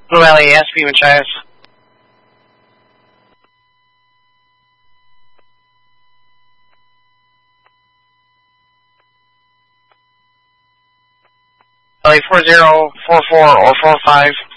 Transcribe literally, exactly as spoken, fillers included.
Blue L A S P Machias. L A four zero four four or four five.